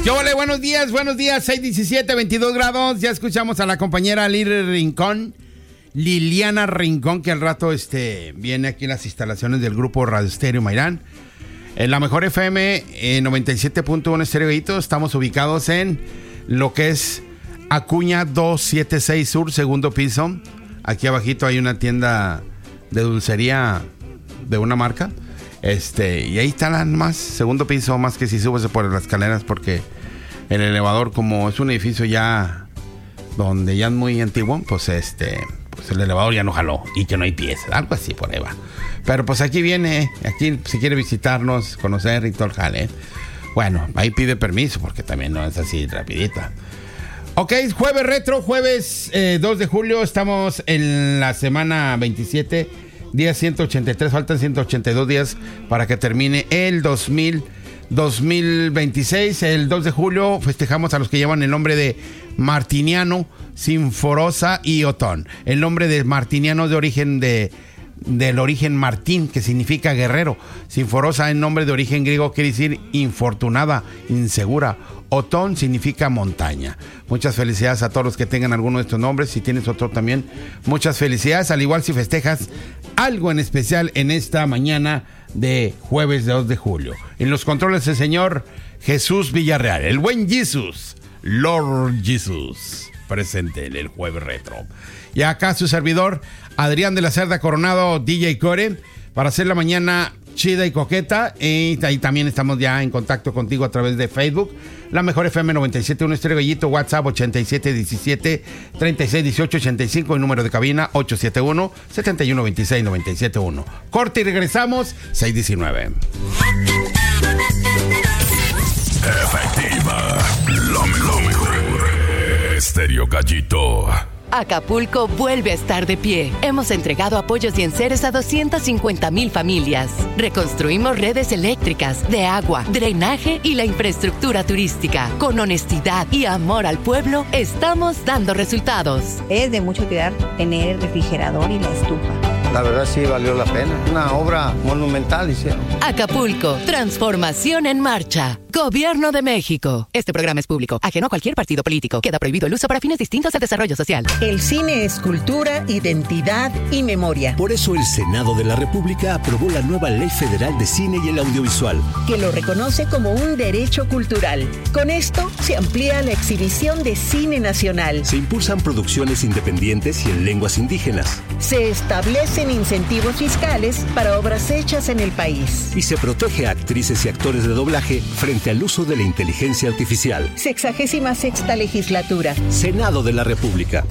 Yo vale, buenos días, 6:17, 22 grados. Ya escuchamos a la compañera Liliana Rincón, que al rato viene aquí en las instalaciones del grupo Radio Estéreo Mairán. En la mejor FM 97.1 Estéreo Gallito. Estamos ubicados en lo que es Acuña 276 Sur, segundo piso. Aquí abajito hay una tienda de dulcería de una marca. Y ahí está más, segundo piso, más que si subes por las escaleras, porque el elevador, como es un edificio ya donde ya es muy antiguo, pues el elevador ya no jaló y que no hay pies, algo así por ahí va. Pero pues aquí viene, aquí si quiere visitarnos, conocer y todo el jale. Bueno, ahí pide permiso porque también no es así rapidita. Ok, jueves retro, jueves 2 de julio, estamos en la semana 27, día 183, faltan 182 días para que termine el 2026. El 2 de julio festejamos a los que llevan el nombre de Martiniano, Sinforosa y Otón. El nombre de Martiniano es de origen del origen Martín, que significa guerrero. Sinforosa, en nombre de origen griego, quiere decir infortunada, insegura. Otón significa montaña. Muchas felicidades a todos los que tengan alguno de estos nombres. Si tienes otro también, muchas felicidades. Al igual si festejas algo en especial en esta mañana de jueves 2 de julio. En los controles el señor Jesús Villarreal, el buen Jesús, Lord Jesus, presente en el jueves retro. Y acá su servidor, Adrián de la Cerda Coronado, DJ Core, para hacer la mañana chida y coqueta. Y ahí también estamos ya en contacto contigo a través de Facebook. La mejor FM 97.1 Estéreo Gallito, WhatsApp 8717-361885, el número de cabina 871-7126-971. Corte y regresamos, 6:19. Efectiva, lo mejor. Estéreo Gallito. Acapulco vuelve a estar de pie. Hemos entregado apoyos y enseres a 250,000 familias. Reconstruimos redes eléctricas, de agua, drenaje y la infraestructura turística. Con honestidad y amor al pueblo, estamos dando resultados. Es de mucha utilidad tener el refrigerador y la estufa. La verdad sí valió la pena. Una obra monumental hicieron. Acapulco, transformación en marcha. Gobierno de México. Este programa es público, ajeno a cualquier partido político. Queda prohibido el uso para fines distintos al desarrollo social. El cine es cultura, identidad y memoria. Por eso el Senado de la República aprobó la nueva Ley Federal de Cine y el Audiovisual, que lo reconoce como un derecho cultural. Con esto se amplía la exhibición de cine nacional. Se impulsan producciones independientes y en lenguas indígenas. Se establecen incentivos fiscales para obras hechas en el país. Y se protege a actrices y actores de doblaje frente al uso de la inteligencia artificial. 66ª legislatura. Senado de la República.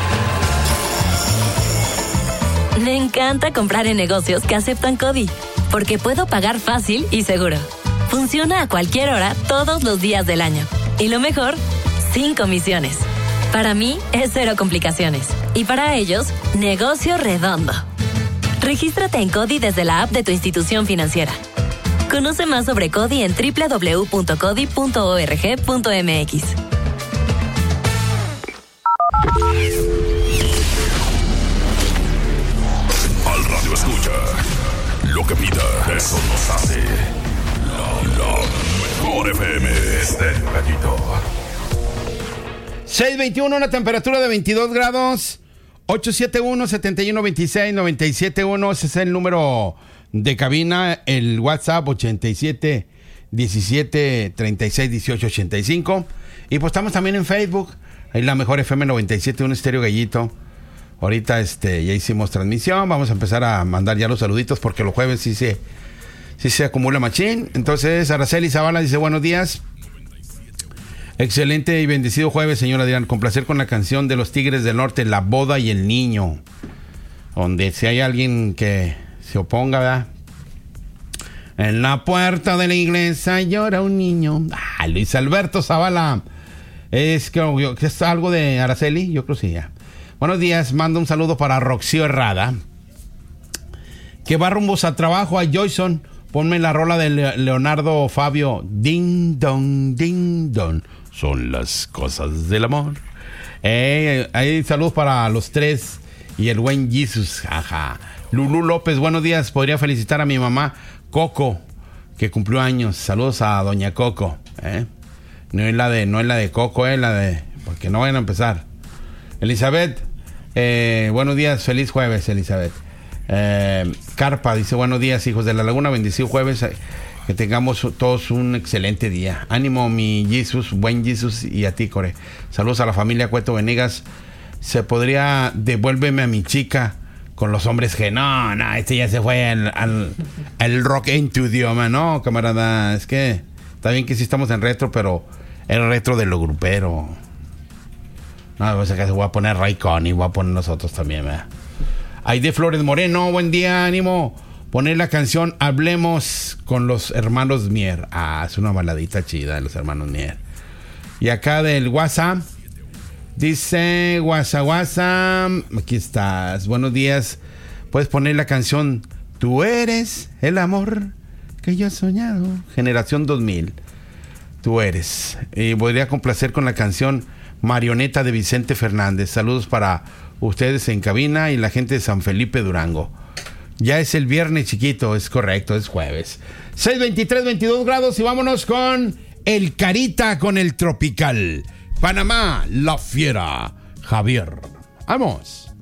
Me encanta comprar en negocios que aceptan CODI, porque puedo pagar fácil y seguro. Funciona a cualquier hora, todos los días del año. Y lo mejor, sin comisiones. Para mí es cero complicaciones. Y para ellos, negocio redondo. Regístrate en CODI desde la app de tu institución financiera. Conoce más sobre CODI en www.codi.org.mx. Al radio escucha lo que pida, eso nos hace la mejor FM. Estéreo Gallito. 6:21, una temperatura de 22 grados. 871-7126-971, ese es el número de cabina. El WhatsApp 87-17-36-18-85. Y pues estamos también en Facebook, ahí la mejor FM 97.1 Estéreo Gallito. Ahorita ya hicimos transmisión, vamos a empezar a mandar ya los saluditos porque los jueves sí se acumula machín. Entonces Araceli Zavala dice buenos días. Excelente y bendecido jueves, señor Adrián. Complacer con la canción de los Tigres del Norte, La Boda y el Niño. Donde si hay alguien que se oponga, ¿verdad? En la puerta de la iglesia llora un niño. Ah, Luis Alberto Zavala. Es algo de Araceli, yo creo que sí, ya. Buenos días, mando un saludo para Roxio Herrada, que va rumbos a trabajo. A Joyson, ponme la rola de Leonardo Fabio. Ding dong, ding dong. Son las cosas del amor. Hay saludos para los tres y el buen Jesus. Ajá. Lulú López, buenos días. Podría felicitar a mi mamá Coco, que cumplió años. Saludos a doña Coco. No es la de Coco, la de... Porque no vayan a empezar. Elizabeth, buenos días, feliz jueves, Elizabeth. Carpa dice, buenos días, hijos de la Laguna, bendecido jueves, que tengamos todos un excelente día. Ánimo, mi Jesús, buen Jesús, y a ti, Core. Saludos a la familia Cueto Venegas. Se podría, devuélveme a mi chica con los hombres que no, este ya se fue al rock en tu idioma. No, camarada, es que está bien que sí estamos en retro, pero el retro de lo grupero. No, pues acá se voy a poner Raycon y voy a poner nosotros también, ¿verdad? Aide Flores Moreno, buen día, ánimo. Poner la canción Hablemos con los hermanos Mier. Es una baladita chida de los hermanos Mier. Y acá del WhatsApp, dice WhatsApp, aquí estás, buenos días. Puedes poner la canción Tú eres el amor que yo he soñado. Generación 2000. Tú eres. Y podría complacer con la canción Marioneta de Vicente Fernández. Saludos para ustedes en cabina y la gente de San Felipe, Durango. Ya es el viernes, chiquito, es correcto, es jueves. 6:23, 22 grados y vámonos con el Carita con el Tropical. Panamá, La Fiera, Javier. Vamos.